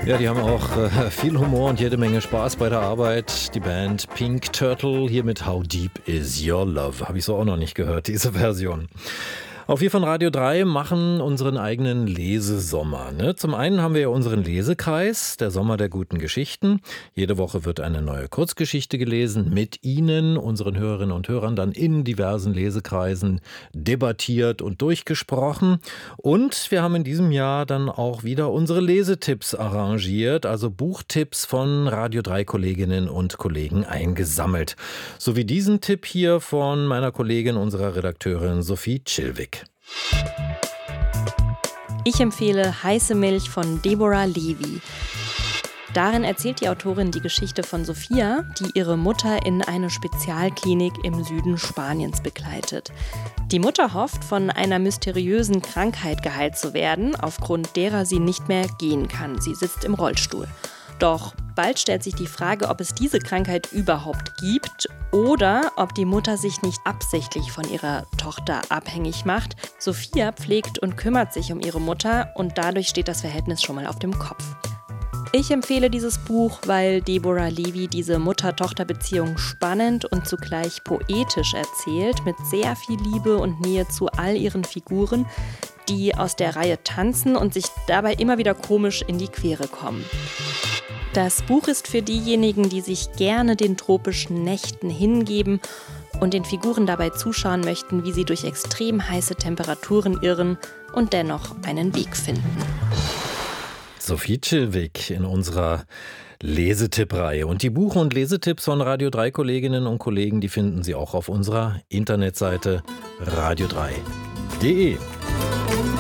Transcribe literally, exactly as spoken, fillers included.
Ja, die haben auch äh, viel Humor und jede Menge Spaß bei der Arbeit. Die Band Pink Turtle hier mit How Deep Is Your Love. Habe ich so auch noch nicht gehört, diese Version. Auch wir von Radio drei machen unseren eigenen Lesesommer. Ne? Zum einen haben wir ja unseren Lesekreis, der Sommer der guten Geschichten. Jede Woche wird eine neue Kurzgeschichte gelesen, mit Ihnen, unseren Hörerinnen und Hörern, dann in diversen Lesekreisen debattiert und durchgesprochen. Und wir haben in diesem Jahr dann auch wieder unsere Lesetipps arrangiert, also Buchtipps von Radio drei Kolleginnen und Kollegen eingesammelt. So wie diesen Tipp hier von meiner Kollegin, unserer Redakteurin Sophie Chilwig. Ich empfehle Heiße Milch von Deborah Levy. Darin erzählt die Autorin die Geschichte von Sophia, die ihre Mutter in eine Spezialklinik im Süden Spaniens begleitet. Die Mutter hofft, von einer mysteriösen Krankheit geheilt zu werden, aufgrund derer sie nicht mehr gehen kann. Sie sitzt im Rollstuhl. Doch bald stellt sich die Frage, ob es diese Krankheit überhaupt gibt oder ob die Mutter sich nicht absichtlich von ihrer Tochter abhängig macht. Sophia pflegt und kümmert sich um ihre Mutter und dadurch steht das Verhältnis schon mal auf dem Kopf. Ich empfehle dieses Buch, weil Deborah Levy diese Mutter-Tochter-Beziehung spannend und zugleich poetisch erzählt, mit sehr viel Liebe und Nähe zu all ihren Figuren, die aus der Reihe tanzen und sich dabei immer wieder komisch in die Quere kommen. Das Buch ist für diejenigen, die sich gerne den tropischen Nächten hingeben und den Figuren dabei zuschauen möchten, wie sie durch extrem heiße Temperaturen irren und dennoch einen Weg finden. Sophie Chilwig in unserer Lesetipp-Reihe. Und die Buch- und Lesetipps von Radio drei Kolleginnen und Kollegen, die finden Sie auch auf unserer Internetseite radio drei punkt de.